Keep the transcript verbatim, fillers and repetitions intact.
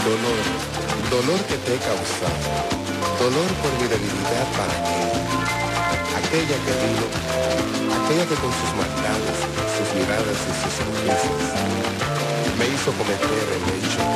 Dolor, dolor que te he causado, dolor por mi debilidad para aquella, aquella que vino, aquella que con sus maldades, sus miradas y sus sonrisas me hizo cometer el hecho